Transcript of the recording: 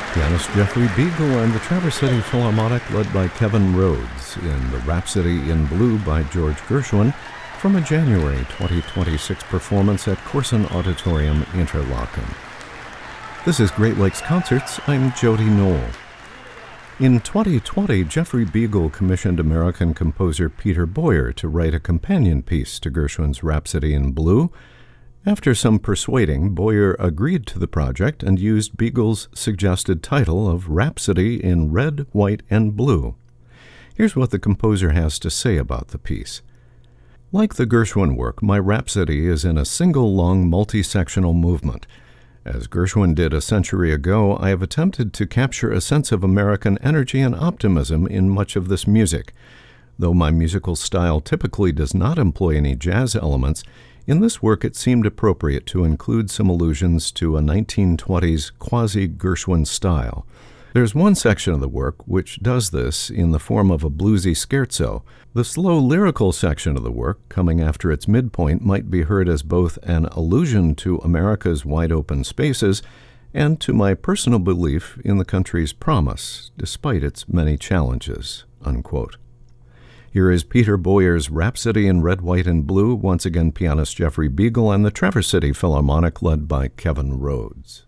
Pianist Jeffrey Beagle and the Traverse City Philharmonic led by Kevin Rhodes in the Rhapsody in Blue by George Gershwin from a January 2026 performance at Corson Auditorium, Interlaken. This is Great Lakes Concerts. I'm Jody Knoll. In 2020, Jeffrey Beagle commissioned American composer Peter Boyer to write a companion piece to Gershwin's Rhapsody in Blue. After some persuading, Boyer agreed to the project and used Beagle's suggested title of Rhapsody in Red, White, and Blue. Here's what the composer has to say about the piece. Like the Gershwin work, my Rhapsody is in a single long multi-sectional movement. As Gershwin did a century ago, I have attempted to capture a sense of American energy and optimism in much of this music. Though my musical style typically does not employ any jazz elements, in this work it seemed appropriate to include some allusions to a 1920s quasi-Gershwin style. There's one section of the work which does this in the form of a bluesy scherzo. The slow lyrical section of the work, coming after its midpoint, might be heard as both an allusion to America's wide-open spaces and to my personal belief in the country's promise, despite its many challenges." Unquote. Here is Peter Boyer's Rhapsody in Red, White, and Blue, once again pianist Jeffrey Beagle and the Traverse City Philharmonic led by Kevin Rhodes.